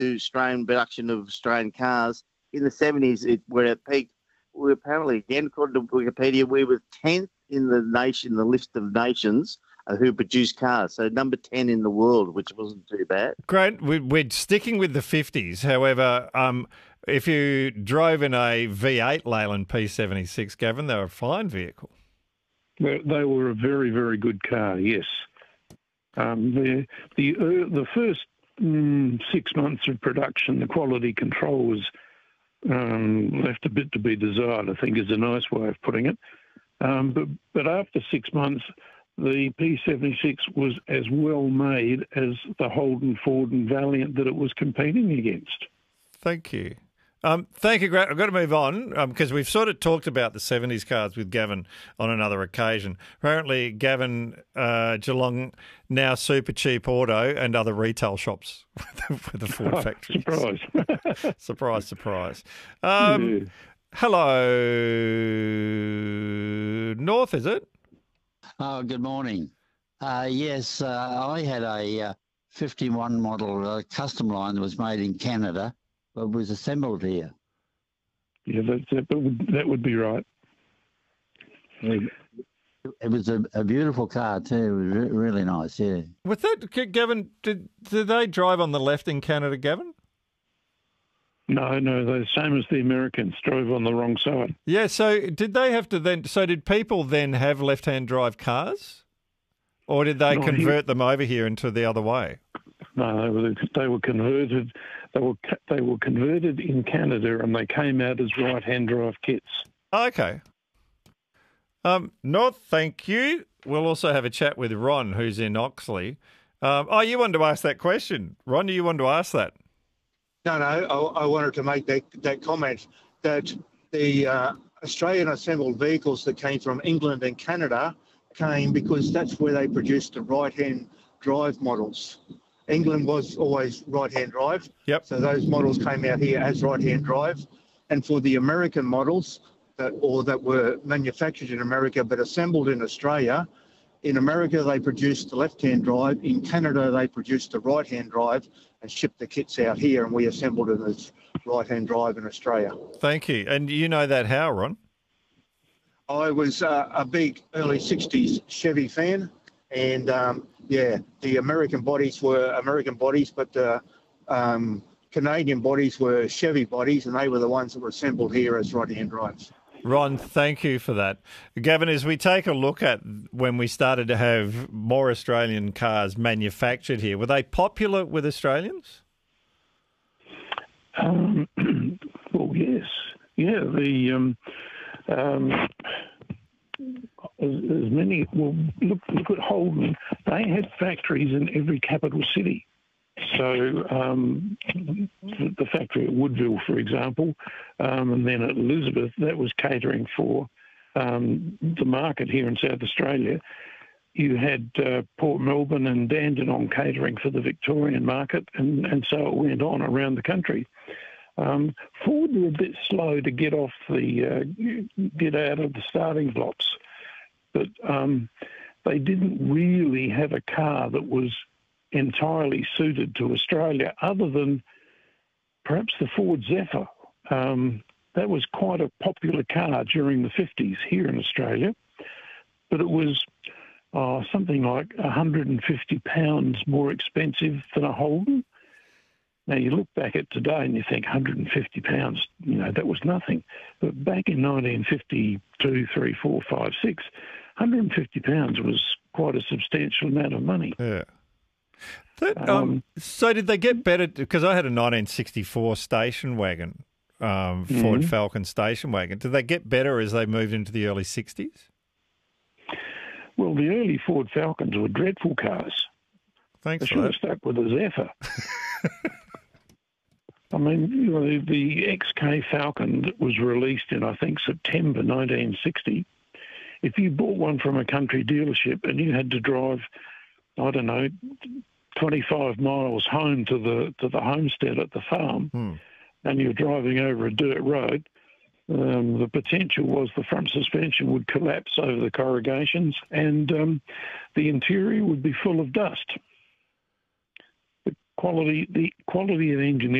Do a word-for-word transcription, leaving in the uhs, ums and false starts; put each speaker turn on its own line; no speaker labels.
to Australian production of Australian cars. In the seventies, it were at peak. We apparently, again, according to Wikipedia, we were tenth in the nation, the list of nations uh, who produce cars. So number ten in the world, which wasn't too bad.
Great. We- We're sticking with the fifties. However, um, if you drove in a V eight Leyland P seventy-six, Gavin, they were a fine vehicle.
Well, they were a very, very good car, yes. Um, the the uh, the first mm, six months of production, the quality control was um, left a bit to be desired, I think is a nice way of putting it. Um, but, but after six months, the P seventy-six was as well made as the Holden, Ford and Valiant that it was competing against.
Thank you. Um, thank you, Grant. I've got to move on because um, we've sort of talked about the seventies cars with Gavin on another occasion. Apparently, Gavin, uh, Geelong, now Super Cheap Auto and other retail shops with the Ford
Oh,
factories.
surprise.
surprise, surprise. Um,
Yeah.
Hello, North, is it?
Oh, good morning. Uh, yes, uh, I had a uh, fifty-one model uh, custom line that was made in Canada, but was assembled here.
Yeah, that's, that, would, that would be right.
It was a, a beautiful car too. It was re- really nice, yeah.
With that, Gavin, did, did they drive on the left in Canada, Gavin?
No, no, the same as the Americans, drove on the wrong side.
Yeah, so did they have to then, so did people then have left-hand drive cars? Or did they
Not
convert
here.
them over here into the other way?
No, they were, they were converted. They were they were converted in Canada, and they came out as right-hand drive kits.
Okay. Um, North, thank you. We'll also have a chat with Ron, who's in Oxley. Um, oh, you wanted to ask that question. Ron, do you want to ask that?
No, no, I, I wanted to make that, that comment that the uh, Australian assembled vehicles that came from England and Canada came because that's where they produced the right-hand drive models. England was always right-hand drive,
Yep.
so those models came out here as right-hand drive. And for the American models, that or that were manufactured in America but assembled in Australia, in America they produced the left-hand drive. In Canada they produced the right-hand drive and shipped the kits out here, and we assembled it as right-hand drive in Australia.
Thank you. And you know that how, Ron?
I was uh, a big early sixties Chevy fan, and um, yeah, the American bodies were American bodies, but the um, Canadian bodies were Chevy bodies, and they were the ones that were assembled here as right-hand drives.
Ron, thank you for that. Gavin, as we take a look at when we started to have more Australian cars manufactured here, were they popular with Australians?
Um, well, yes, yeah. The um, um, as, as many. Well, look, look at Holden. They had factories in every capital city. So um, the factory at Woodville, for example, um, and then at Elizabeth, that was catering for um, the market here in South Australia. You had uh, Port Melbourne and Dandenong catering for the Victorian market, and, and so it went on around the country. Um, Ford were a bit slow to get off the uh, get out of the starting blocks, but um, they didn't really have a car that was entirely suited to Australia, other than perhaps the Ford Zephyr. Um, that was quite a popular car during the fifties here in Australia, but it was uh, something like one hundred fifty pounds more expensive than a Holden. Now, you look back at today and you think one hundred fifty pounds, you know, that was nothing. But back in nineteen fifty-two, three, four, five, six, one hundred fifty pounds was quite a substantial amount of money.
Yeah. That, um,
Um,
so did they get better? Because I had a nineteen sixty-four station wagon, um, Ford
Mhm.
Falcon station wagon. Did they get better as they moved into the early sixties?
Well, the early Ford Falcons were dreadful cars.
Thanks
They
for
should
that.
have stuck with a Zephyr. I mean, you know, the X K Falcon that was released in, I think, September nineteen sixty, if you bought one from a country dealership and you had to drive, I don't know, twenty-five miles home to the to the homestead at the farm,
Hmm.
and you're driving over a dirt road, um, the potential was the front suspension would collapse over the corrugations, and um, the interior would be full of dust. The quality, the quality of engineering.